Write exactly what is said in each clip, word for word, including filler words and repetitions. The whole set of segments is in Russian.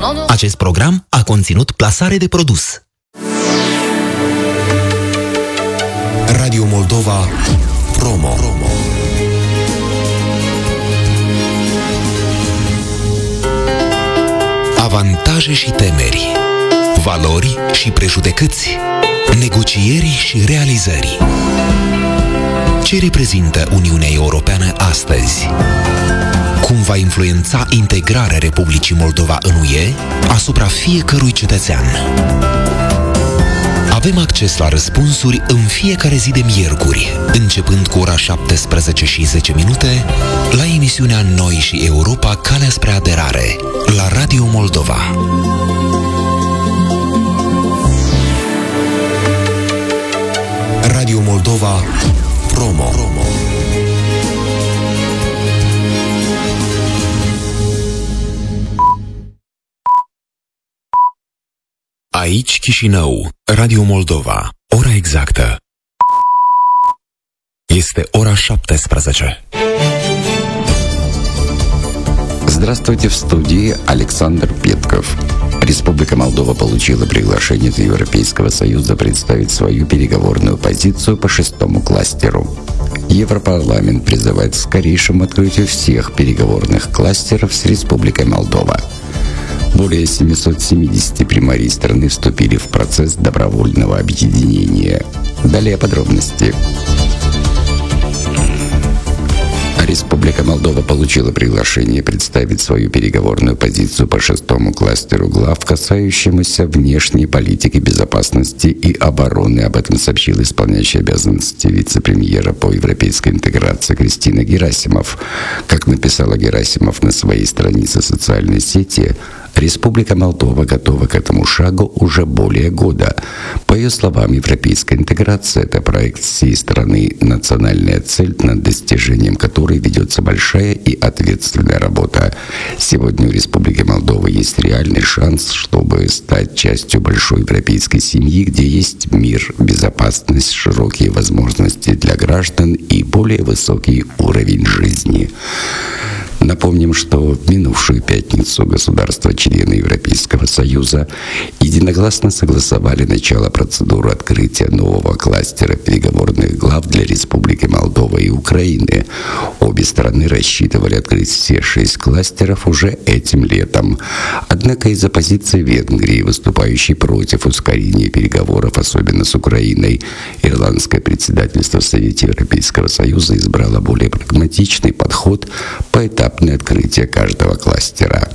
Acest program a conținut plasare de produs. Radio Moldova Promo. Avantaje și temeri, valori și prejudecăți, negocieri și realizări. Ce reprezintă Uniunea Europeană astăzi? Cum va influența integrarea Republicii Moldova în U E asupra fiecărui cetățean? Avem acces la răspunsuri în fiecare zi de miercuri, începând cu ora șaptesprezece și zece minute, la emisiunea Noi și Europa, calea spre aderare, la Radio Moldova. Radio Moldova Promo. Aici Chișinău, Radio Moldova. Ora exactă este ora șaptesprezece. Здравствуйте, в студии Александр Петков. Республика Молдова получила приглашение от Европейского Союза представить свою переговорную позицию по шестому кластеру. Европарламент призывает к скорейшему открытию всех переговорных кластеров с Республикой Молдова. Более семьсот семьдесят примарий страны вступили в процесс добровольного объединения. Далее подробности. Республика Молдова получила приглашение представить свою переговорную позицию по шестому кластеру глав, касающемуся внешней политики, безопасности и обороны. Об этом сообщил исполняющий обязанности вице-премьера по европейской интеграции Кристина Герасимов. Как написала Герасимов на своей странице социальной сети, Республика Молдова готова к этому шагу уже более года. По ее словам, европейская интеграция – это проект всей страны, национальная цель, над достижением которой ведется большая и ответственная работа. Сегодня у Республики Молдова есть реальный шанс, чтобы стать частью большой европейской семьи, где есть мир, безопасность, широкие возможности для граждан и более высокий уровень жизни. Напомним, что в минувшую пятницу государства-члены Европейского Союза единогласно согласовали начало процедуры открытия нового кластера переговорных глав для Республики Молдова и Украины. Обе страны рассчитывали открыть все шесть кластеров уже этим летом. Однако из-за позиции Венгрии, выступающей против ускорения переговоров, особенно с Украиной, ирландское председательство в Совете Европейского Союза избрало более прагматичный подход по этапу открытие каждого кластера.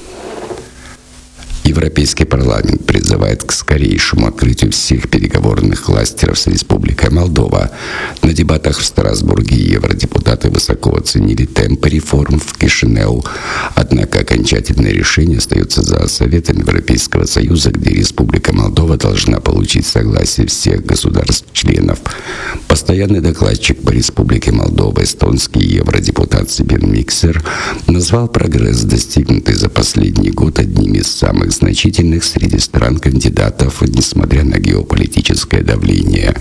Европейский парламент призывает к скорейшему открытию всех переговорных кластеров с Республикой Молдова. На дебатах в Страсбурге евродепутаты высоко оценили темпы реформ в Кишинеу. Однако окончательное решение остается за Советом Европейского Союза, где Республика Молдова должна получить согласие всех государств-членов. Постоянный докладчик по Республике Молдова, эстонский евродепутат Сибен Миксер, назвал прогресс, достигнутый за последний год, одним из самых значительных среди стран-кандидатов, несмотря на геополитическое давление.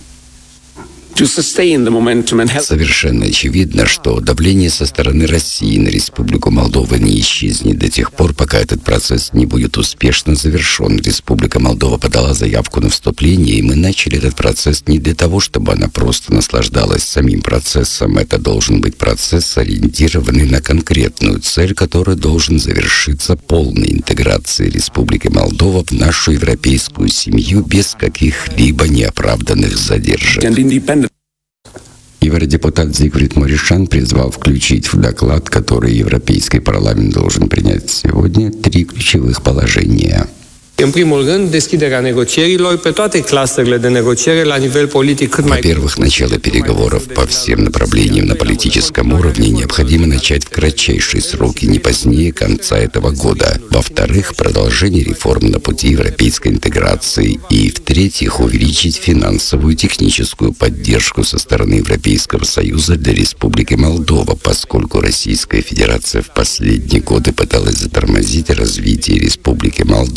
Совершенно очевидно, что давление со стороны России на Республику Молдова не исчезнет до тех пор, пока этот процесс не будет успешно завершен. Республика Молдова подала заявку на вступление, и мы начали этот процесс не для того, чтобы она просто наслаждалась самим процессом. Это должен быть процесс, ориентированный на конкретную цель, который должен завершиться полной интеграцией Республики Молдова в нашу европейскую семью без каких-либо неоправданных задержек. Евродепутат Зигфрид Моришан призвал включить в доклад, который Европейский парламент должен принять сегодня, три ключевых положения. În primul rând, deschiderea negocierilor pe toate clasurile de negociere la nivel politic cât mai... Во-первых, начало переговоров по всем направлениям на политическом уровне необходимо начать в кратчайшие сроки, не позднее конца этого года. Во-вторых, продолжение реформ на пути европейской интеграции. И, в-третьих, увеличить финансовую и техническую поддержку со стороны Европейского Союза для Республики Молдова, поскольку Российская Федерация в последние годы пыталась затормозить развитие Республики Молдова. Но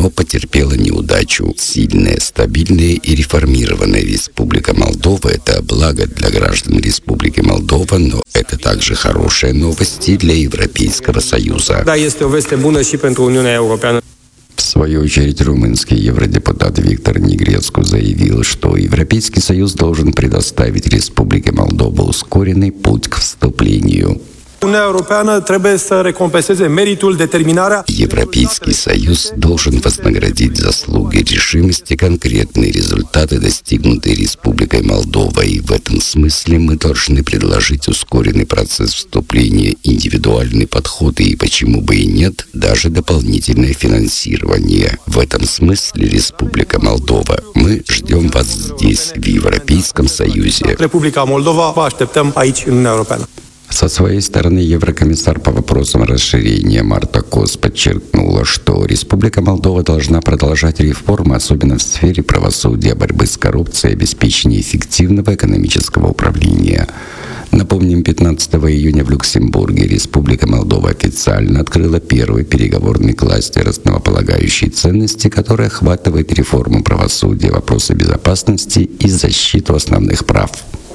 но потерпела неудачу. Сильная, стабильная и реформированная Республика Молдова – это благо для граждан Республики Молдова, но это также хорошие новости для Европейского Союза. Da, este o veste bună și pentru Uniunea Europeană. В свою очередь, румынский евродепутат Виктор Негрецку заявил, что Европейский Союз должен предоставить Республике Молдова ускоренный путь к вступлению. Uniunea Europeană trebuie să recompenseze meritul, determinarea. Европейский Союз должен вознаградить заслуги, решимость и конкретные результаты, достигнутые Республикой Молдова. И в этом смысле мы должны предложить ускоренный процесс вступления, индивидуальный подход и, почему бы и нет, даже дополнительное финансирование. В этом смысле, Республика Молдова, мы ждем вас здесь, в Европейском Союзе. Republica Moldova, vă așteptăm aici, în Uniunea Europeană. Со своей стороны, еврокомиссар по вопросам расширения Марта Кос подчеркнула, что Республика Молдова должна продолжать реформы, особенно в сфере правосудия, борьбы с коррупцией, обеспечения эффективного экономического управления. Напомним, пятнадцатого июня в Люксембурге Республика Молдова официально открыла первый переговорный кластер основополагающей ценности, который охватывает реформу правосудия, вопросы безопасности и защиту основных прав.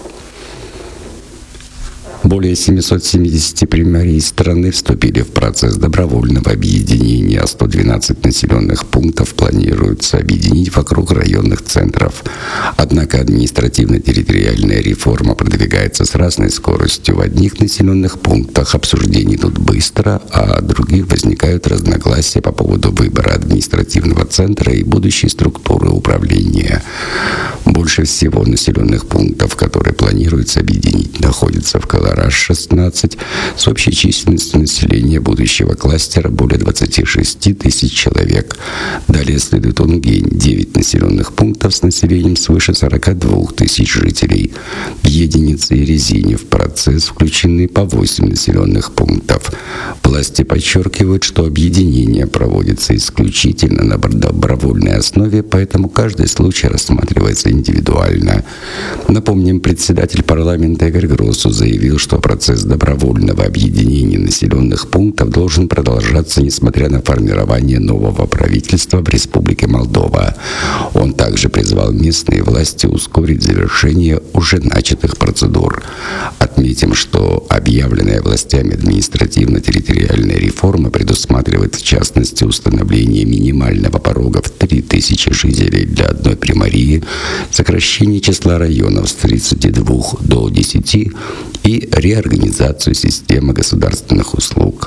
Более семьсот семьдесят примарий страны вступили в процесс добровольного объединения, а сто двенадцать населенных пунктов планируется объединить вокруг районных центров. Однако административно-территориальная реформа продвигается с разной скоростью. В одних населенных пунктах обсуждения идут быстро, а в других возникают разногласия по поводу выбора административного центра и будущей структуры управления. Больше всего населенных пунктов, которые планируется объединить, находятся в Колорадо шестнадцать, с общей численностью населения будущего кластера более двадцати шести тысяч человек. Далее следует Унгень, девять населенных пунктов с населением свыше сорока двух тысяч жителей. Единицы и Резине в процесс включены по восемь населенных пунктов. Власти подчеркивают, что объединение проводится исключительно на добровольной основе, поэтому каждый случай рассматривается индивидуально. Напомним, председатель парламента Игорь Гросу заявил, что процесс добровольного объединения населенных пунктов должен продолжаться, несмотря на формирование нового правительства в Республике Молдова. Он также призвал местные власти ускорить завершение уже начатых процедур. Отметим, что объявленная властями административно-территориальная реформа предусматривает, в частности, установление минимального порога в три тысячи жителей для одной примарии, сокращение числа районов с тридцати двух до десяти и реорганизацию системы государственных услуг.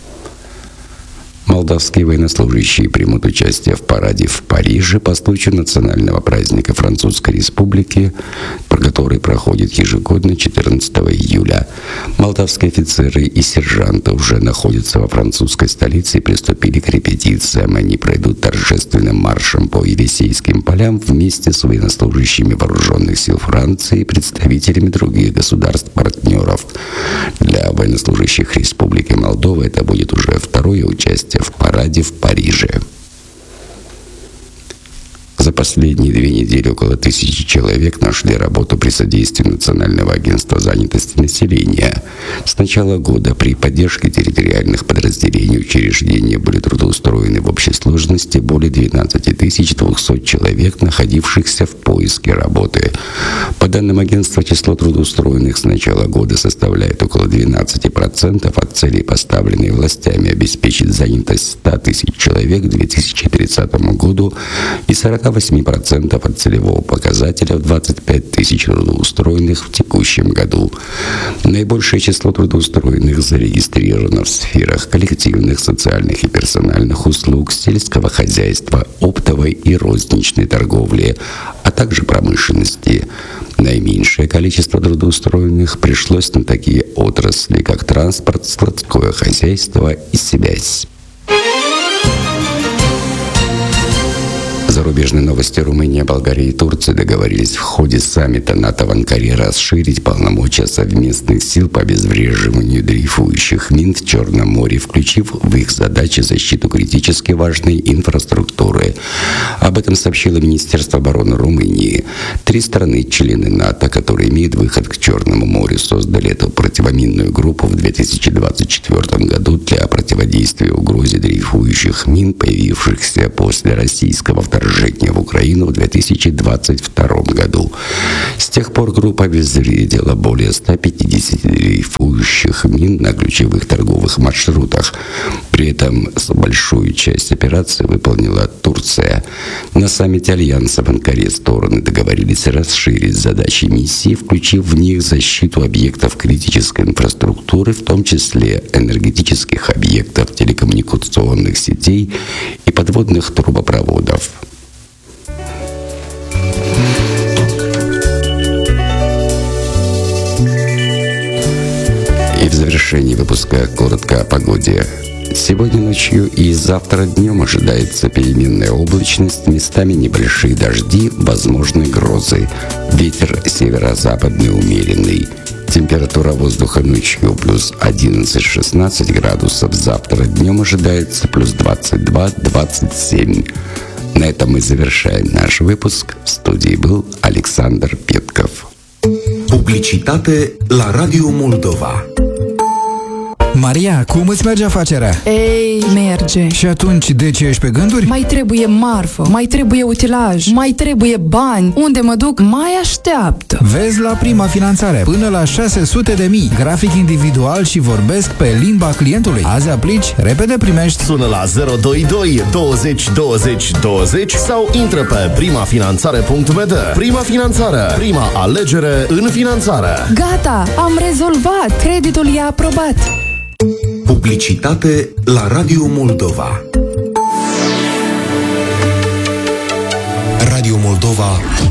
Молдавские военнослужащие примут участие в параде в Париже по случаю национального праздника Французской Республики, который проходит ежегодно четырнадцатого июля. Молдавские офицеры и сержанты уже находятся во французской столице и приступили к репетициям. Они пройдут торжественным маршем по Елисейским полям вместе с военнослужащими вооруженных сил Франции и представителями других государств-партнеров. Для военнослужащих Республики Молдова это будет уже второе участие в параде в Париже. За последние две недели около тысячи человек нашли работу при содействии Национального агентства занятости населения. С начала года при поддержке территориальных подразделений учреждения были трудоустроены в общей сложности более двенадцать тысяч двести человек, находившихся в поиске работы. По данным агентства, число трудоустроенных с начала года составляет около двенадцать процентов от целей, поставленной властями обеспечить занятость ста тысяч человек к две тысячи тридцатому году и сорок восемь процентов от целевого показателя в двадцать пять тысяч трудоустроенных в текущем году. Наибольшее число трудоустроенных зарегистрировано в сферах коллективных, социальных и персональных услуг, сельского хозяйства, оптовой и розничной торговли, а также промышленности. Наименьшее количество трудоустроенных пришлось на такие отрасли, как транспорт, складское хозяйство и связь. За Зарубежные новости. Румыния, Болгария и Турция договорились в ходе саммита НАТО в Анкаре расширить полномочия совместных сил по обезвреживанию дрейфующих мин в Черном море, включив в их задачи защиту критически важной инфраструктуры. Об этом сообщило Министерство обороны Румынии. Три страны-члены НАТО, которые имеют выход к Черному морю, создали эту противоминную группу в две тысячи двадцать четвёртом году для противодействия угрозе дрейфующих мин, появившихся после российского вторжения в Украину в две тысячи двадцать втором году. С тех пор группа обезвредила более ста пятидесяти дрейфующих мин на ключевых торговых маршрутах. При этом большую часть операции выполнила Турция. На саммите Альянса в Анкаре стороны договорились расширить задачи миссии, включив в них защиту объектов критической инфраструктуры, в том числе энергетических объектов, телекоммуникационных сетей и подводных трубопроводов. И в завершении выпуска коротко о погоде. Сегодня ночью и завтра днем ожидается переменная облачность, местами небольшие дожди, возможны грозы. Ветер северо-западный умеренный. Температура воздуха ночью плюс одиннадцать-шестнадцать градусов. Завтра днем ожидается плюс двадцать два - двадцать семь. На этом мы завершаем наш выпуск. В студии был Alexander Petkov. Publicitate la Radio Moldova. Maria, cum îți merge afacerea? Ei, merge. Și atunci, de ce ești pe gânduri? Mai trebuie marfă, mai trebuie utilaj, mai trebuie bani. Unde mă duc, mai așteaptă. Vezi la Prima Finanțare. Până la șase sute de mii. Grafic individual și vorbesc pe limba clientului. Azi aplici, repede primești. Sună la zero doi doi douăzeci douăzeci douăzeci sau intră pe primafinanțare punct b d. Prima Finanțare. Prima alegere în finanțare. Gata, am rezolvat. Creditul e aprobat. Publicitate la Radio Moldova. Radio Moldova